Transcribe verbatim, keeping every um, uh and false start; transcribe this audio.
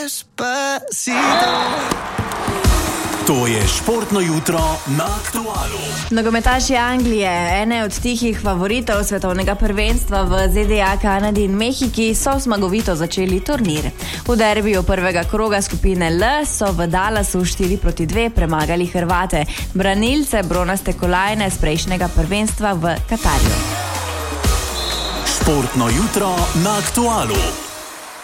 To je športno jutro na Aktualu. Nogometaši Anglije, ene od tihih favoritov svetovnega prvenstva v Z D A, Kanadi in Mehiki, so zmagovito začeli turnir. V derbiju prvega kroga skupine L so v Dallasu štiri proti dve premagali Hrvate, branilce bronaste kolajne z prejšnjega prvenstva v Katarju. Športno jutro na Aktualu.